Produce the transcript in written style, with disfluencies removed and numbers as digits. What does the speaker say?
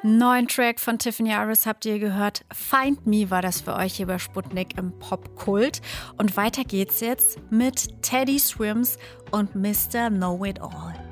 Neuen Track von Tiffany Haddish habt ihr gehört. Find Me war das für euch hier bei Sputnik im Popkult. Und weiter geht's jetzt mit Teddy Swims und Mr. Know It All.